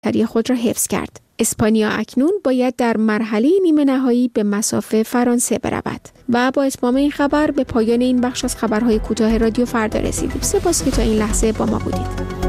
برتری خود را حفظ کرد. اسپانیا اکنون باید در مرحله نیمه نهایی به مصاف فرانسه برود. و با اتمام این خبر به پایان این بخش از خبرهای کوتاه رادیو فردا رسیدیم. سپاس که تا این لحظه با ما بودید.